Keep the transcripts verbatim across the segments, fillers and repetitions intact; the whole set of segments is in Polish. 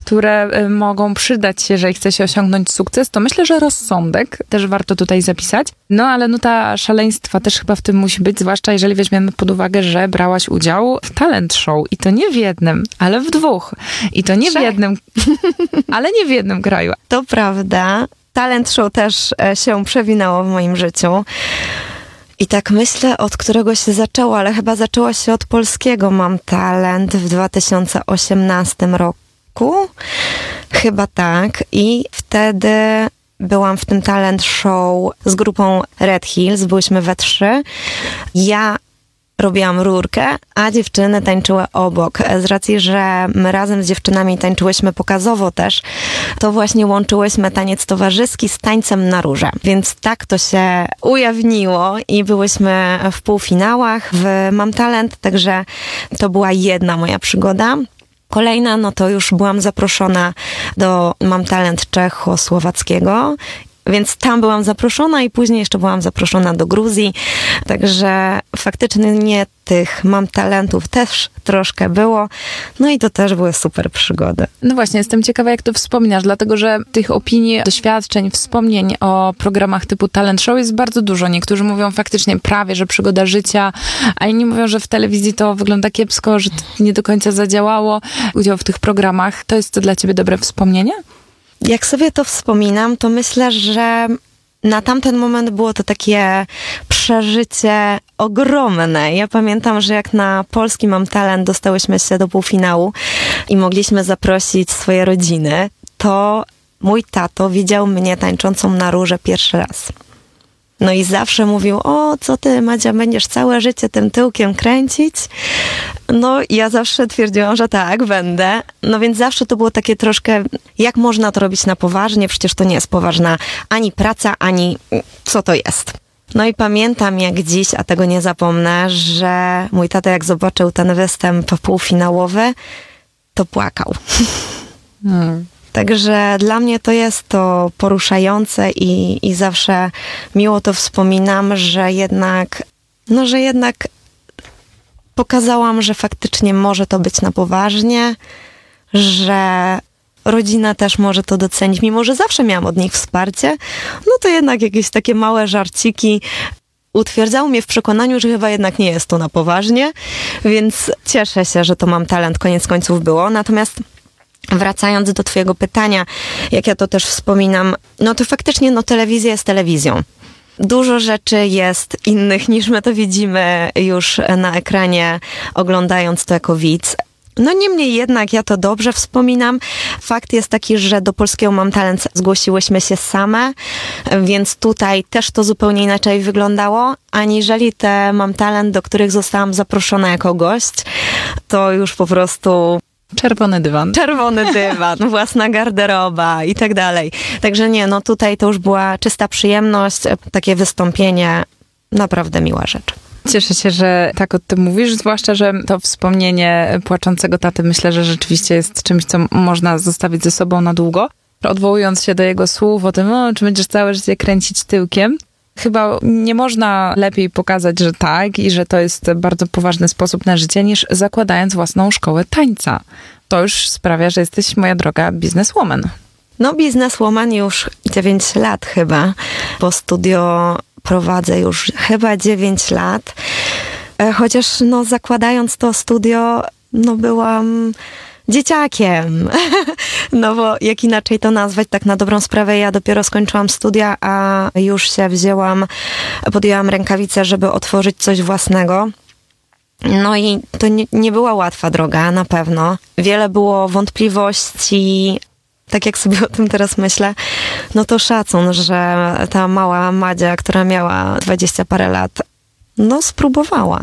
które y, mogą przydać się, jeżeli chce się osiągnąć sukces, to myślę, że rozsądek też warto tutaj zapisać. No ale nuta szaleństwa też chyba w tym musi być, zwłaszcza jeżeli weźmiemy pod uwagę, że brałaś udział w talent show i to nie w jednym, ale w dwóch. I to nie w jednym, ale nie w jednym kraju. To prawda. Talent show też się przewinęło w moim życiu. I tak myślę, od którego się zaczęło, ale chyba zaczęło się od polskiego Mam Talent w dwa tysiące osiemnastym roku. Chyba tak. I wtedy byłam w tym talent show z grupą Red Hills. Byłyśmy we trzy. Ja robiłam rurkę, a dziewczyny tańczyły obok. Z racji, że my razem z dziewczynami tańczyłyśmy pokazowo też, to właśnie łączyłyśmy taniec towarzyski z tańcem na róże. Więc tak to się ujawniło i byłyśmy w półfinałach w Mam Talent, także to była jedna moja przygoda. Kolejna, no to już byłam zaproszona do Mam Talent czechosłowackiego, więc tam byłam zaproszona i później jeszcze byłam zaproszona do Gruzji. Także faktycznie nie tych Mam Talentów też troszkę było. No i to też były super przygody. No właśnie, jestem ciekawa, jak to wspominasz, dlatego że tych opinii, doświadczeń, wspomnień o programach typu talent show jest bardzo dużo. Niektórzy mówią faktycznie prawie, że przygoda życia, a inni mówią, że w telewizji to wygląda kiepsko, że to nie do końca zadziałało. Udział w tych programach, to jest to dla ciebie dobre wspomnienie? Jak sobie to wspominam, to myślę, że na tamten moment było to takie przeżycie ogromne. Ja pamiętam, że jak na polski Mam Talent dostałyśmy się do półfinału i mogliśmy zaprosić swoje rodziny, to mój tato widział mnie tańczącą na róże pierwszy raz. No i zawsze mówił, o, co ty, Madzia, będziesz całe życie tym tyłkiem kręcić? No ja zawsze twierdziłam, że tak, będę. No więc zawsze to było takie troszkę, jak można to robić na poważnie? Przecież to nie jest poważna ani praca, ani co to jest. No i pamiętam jak dziś, a tego nie zapomnę, że mój tata jak zobaczył ten występ półfinałowy, to płakał. Hmm. Także dla mnie to jest to poruszające i, i zawsze miło to wspominam, że jednak, no że jednak pokazałam, że faktycznie może to być na poważnie, że rodzina też może to docenić, mimo że zawsze miałam od nich wsparcie, no to jednak jakieś takie małe żarciki utwierdzały mnie w przekonaniu, że chyba jednak nie jest to na poważnie, więc cieszę się, że to Mam Talent koniec końców było. Natomiast wracając do twojego pytania, jak ja to też wspominam, no to faktycznie no telewizja jest telewizją. Dużo rzeczy jest innych niż my to widzimy już na ekranie, oglądając to jako widz. No niemniej jednak ja to dobrze wspominam. Fakt jest taki, że do polskiego Mam Talent zgłosiłyśmy się same, więc tutaj też to zupełnie inaczej wyglądało, aniżeli te Mam Talent, do których zostałam zaproszona jako gość. To już po prostu... Czerwony dywan. Czerwony dywan, własna garderoba i tak dalej. Także nie, no tutaj to już była czysta przyjemność, takie wystąpienie, naprawdę miła rzecz. Cieszę się, że tak o tym mówisz, zwłaszcza, że to wspomnienie płaczącego taty myślę, że rzeczywiście jest czymś, co można zostawić ze sobą na długo. Odwołując się do jego słów o tym, o, czy będziesz całe życie kręcić tyłkiem, chyba nie można lepiej pokazać, że tak i że to jest bardzo poważny sposób na życie, niż zakładając własną szkołę tańca. To już sprawia, że jesteś, moja droga, bizneswoman. No bizneswoman już dziewięć lat chyba, bo studio prowadzę już chyba dziewięć lat. Chociaż no zakładając to studio, no byłam dzieciakiem. No bo jak inaczej to nazwać, tak na dobrą sprawę, ja dopiero skończyłam studia, a już się wzięłam, podjęłam rękawice, żeby otworzyć coś własnego. No i to nie, nie była łatwa droga, na pewno. Wiele było wątpliwości. Tak jak sobie o tym teraz myślę, no to szacun, że ta mała Madzia, która miała dwadzieścia parę lat, no spróbowała.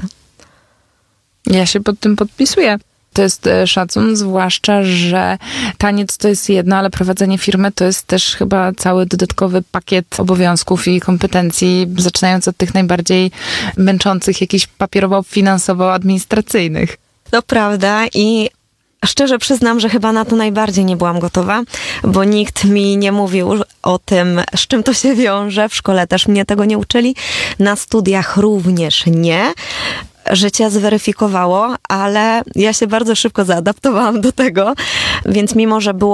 Ja się pod tym podpisuję. To jest szacun, zwłaszcza, że taniec to jest jedno, ale prowadzenie firmy to jest też chyba cały dodatkowy pakiet obowiązków i kompetencji, zaczynając od tych najbardziej męczących, jakichś papierowo-finansowo-administracyjnych. To prawda i szczerze przyznam, że chyba na to najbardziej nie byłam gotowa, bo nikt mi nie mówił o tym, z czym to się wiąże. W szkole też mnie tego nie uczyli. Na studiach również nie. Życie zweryfikowało, ale ja się bardzo szybko zaadaptowałam do tego, więc mimo, że było